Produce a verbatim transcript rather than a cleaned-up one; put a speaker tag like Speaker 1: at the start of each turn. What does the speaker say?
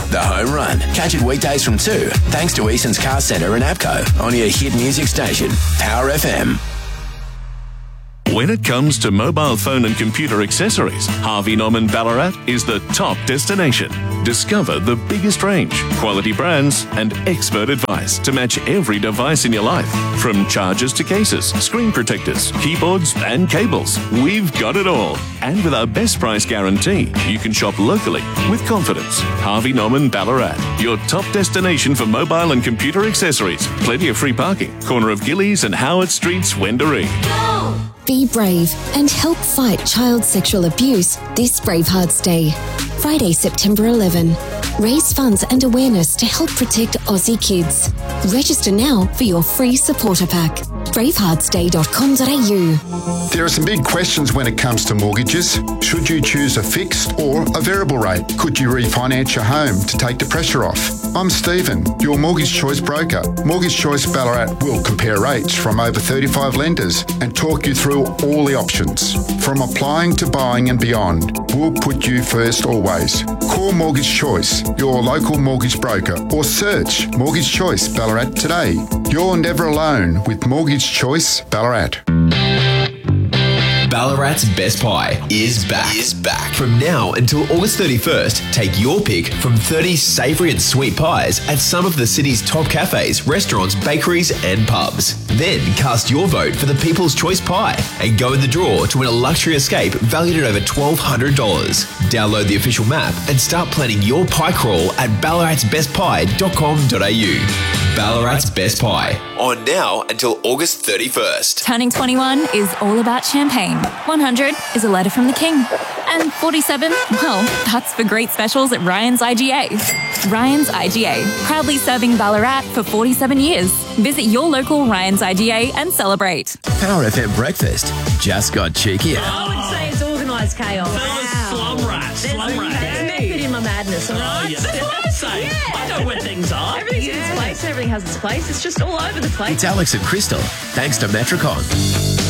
Speaker 1: The Home Run. Catch it weekdays from two, thanks to Easton's Car Centre and APCO on your hit music station, Power F M.
Speaker 2: When it comes to mobile phone and computer accessories, Harvey Norman Ballarat is the top destination. Discover the biggest range, quality brands, and expert advice to match every device in your life. From chargers to cases, screen protectors, keyboards, and cables, we've got it all. And with our best price guarantee, you can shop locally with confidence. Harvey Norman Ballarat, your top destination for mobile and computer accessories. Plenty of free parking. Corner of Gillies and Howard Streets, Wendouree.
Speaker 3: Be brave and help fight child sexual abuse this Bravehearts Day. Friday, September eleventh. Raise funds and awareness to help protect Aussie kids. Register now for your free supporter pack. bravehearts day dot com dot a u.
Speaker 4: There are some big questions when it comes to mortgages. Should you choose a fixed or a variable rate? Could you refinance your home to take the pressure off? I'm Stephen, your Mortgage Choice broker. Mortgage Choice Ballarat will compare rates from over thirty-five lenders and talk you through all the options. From applying to buying and beyond, we'll put you first always. Call Mortgage Choice, your local mortgage broker, or search Mortgage Choice Ballarat today. You're never alone with Mortgage Choice Ballarat.
Speaker 5: Ballarat's Best Pie is back. Is back. From now until August thirty-first, take your pick from thirty savoury and sweet pies at some of the city's top cafes, restaurants, bakeries and pubs. Then cast your vote for the People's Choice Pie and go in the draw to win a luxury escape valued at over twelve hundred dollars. Download the official map and start planning your pie crawl at ballarats best pie dot com dot a u. Ballarat's Best Pie, on now until August thirty-first.
Speaker 6: Turning twenty-one is all about champagne. one hundred is a letter from the king. And forty-seven, well, that's for great specials at Ryan's I G A. Ryan's I G A, proudly serving Ballarat for forty-seven years. Visit your local Ryan's I G A and celebrate.
Speaker 1: Power F M Breakfast just got cheekier.
Speaker 7: I would say it's organised chaos.
Speaker 8: Wow. Slum rat, slum rat.
Speaker 7: There's method in my madness, all right?
Speaker 8: Oh, yeah, that's what I say.
Speaker 7: Yeah.
Speaker 8: I know where things are.
Speaker 7: Everything's in its place. Everything has its place. It's just all over the place.
Speaker 1: It's Alex and Crystal, thanks to Metricon.